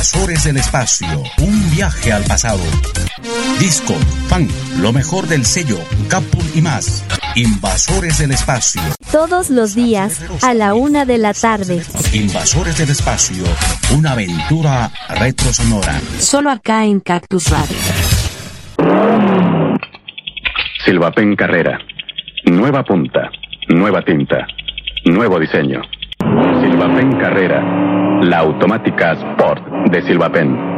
Invasores del espacio, un viaje al pasado. Disco, funk, lo mejor del sello, Capul y más. Invasores del espacio. Todos los días, a la 1 de la tarde. Invasores del espacio, una aventura retrosonora. Solo acá en Cactus Radio. Silvapen Carrera. Nueva punta, nueva tinta, nuevo diseño. Silvapen Carrera, la automática Sport de Silvapen.